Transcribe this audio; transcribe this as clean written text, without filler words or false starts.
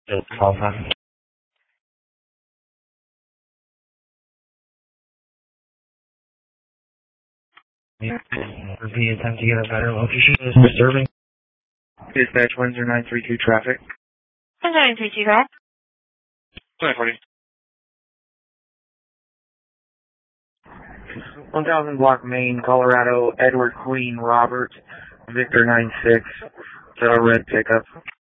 Call time. The attempt to get a better location is disturbing. Dispatch Windsor 932 traffic. Windsor 932, go ahead. 940. 1000 block Main, Colorado, Edward Queen Robert, Victor 96, red pickup.